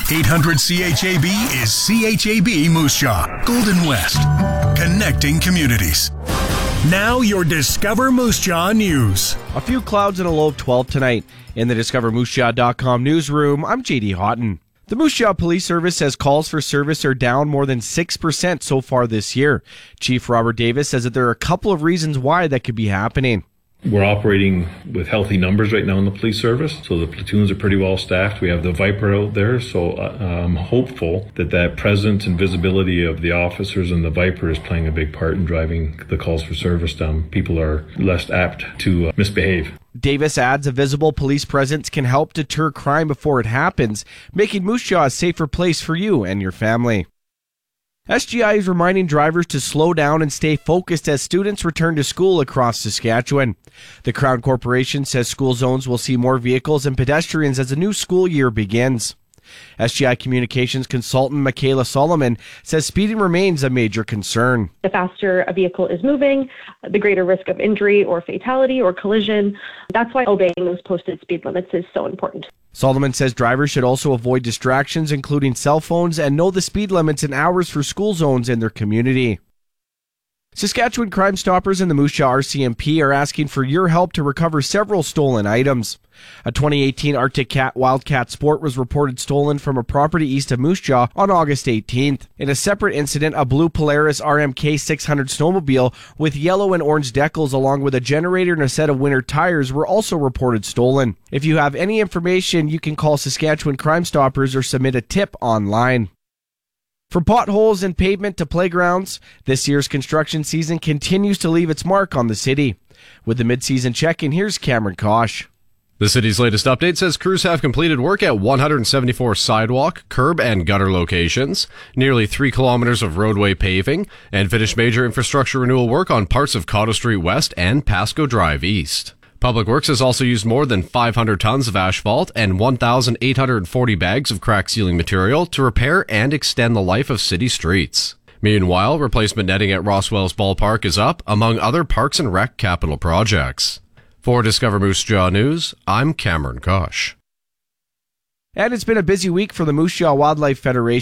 800 CHAB is CHAB Moose Jaw, Golden West, connecting communities. Now your Discover Moose Jaw news. A few clouds and a low of 12 tonight. In the DiscoverMooseJaw.com newsroom, I'm JD Houghton. The Moose Jaw Police Service says calls for service are down more than 6% so far this year. Chief Robert Davis says that there are a couple of reasons why that could be happening. We're operating with healthy numbers right now in the police service, so the platoons are pretty well staffed. We have the Viper out there, so I'm hopeful that presence and visibility of the officers and the Viper is playing a big part in driving the calls for service down. People are less apt to misbehave. Davis adds a visible police presence can help deter crime before it happens, making Moose Jaw a safer place for you and your family. SGI is reminding drivers to slow down and stay focused as students return to school across Saskatchewan. The Crown Corporation says school zones will see more vehicles and pedestrians as the new school year begins. SGI Communications consultant Michaela Solomon says speeding remains a major concern. The faster a vehicle is moving, the greater risk of injury or fatality or collision. That's why obeying those posted speed limits is so important. Solomon says drivers should also avoid distractions, including cell phones, and know the speed limits and hours for school zones in their community. Saskatchewan Crime Stoppers and the Moose Jaw RCMP are asking for your help to recover several stolen items. A 2018 Arctic Cat Wildcat Sport was reported stolen from a property east of Moose Jaw on August 18th. In a separate incident, a blue Polaris RMK 600 snowmobile with yellow and orange decals along with a generator and a set of winter tires were also reported stolen. If you have any information, you can call Saskatchewan Crime Stoppers or submit a tip online. From potholes and pavement to playgrounds, this year's construction season continues to leave its mark on the city. With the mid-season check-in, here's Cameron Kosh. The city's latest update says crews have completed work at 174 sidewalk, curb, and gutter locations, nearly 3 kilometers of roadway paving, and finished major infrastructure renewal work on parts of Cotto Street West and Pasco Drive East. Public Works has also used more than 500 tons of asphalt and 1,840 bags of crack sealing material to repair and extend the life of city streets. Meanwhile, replacement netting at Roswell's Ballpark is up, among other Parks and Rec capital projects. For Discover Moose Jaw News, I'm Cameron Kosh. And it's been a busy week for the Moose Jaw Wildlife Federation.